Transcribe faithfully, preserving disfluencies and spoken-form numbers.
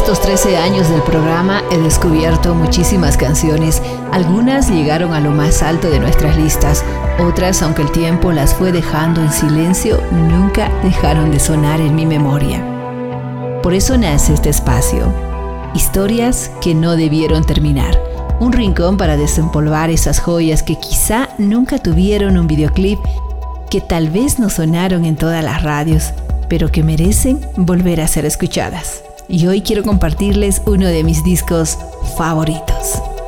estos trece años del programa he descubierto muchísimas canciones. Algunas llegaron a lo más alto de nuestras listas. Otras, aunque el tiempo las fue dejando en silencio, nunca dejaron de sonar en mi memoria. Por eso nace este espacio. Historias que no debieron terminar. Un rincón para desempolvar esas joyas que quizá nunca tuvieron un videoclip, que tal vez no sonaron en todas las radios, pero que merecen volver a ser escuchadas. Y hoy quiero compartirles uno de mis discos favoritos.